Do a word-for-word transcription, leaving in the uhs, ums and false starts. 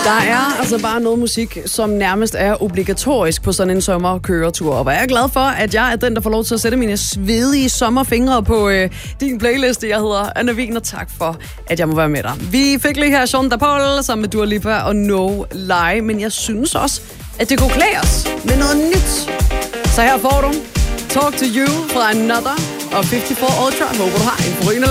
Der er altså bare noget musik, som nærmest er obligatorisk på sådan en sommerkøretur. Og hvor jeg er glad for, at jeg er den, der får lov til at sætte mine svedige sommerfingre på øh, din playliste. Jeg hedder Anna Wien, og tak for, at jeg må være med dig. Vi fik lige her Sean da Paul sammen med Dua Lipa og No Lie, men jeg synes også, at det kunne klæde os med noget nyt. Så her får du Talk to You fra Another og fireoghalvfjerds Ultra. Håber, du har en forrygende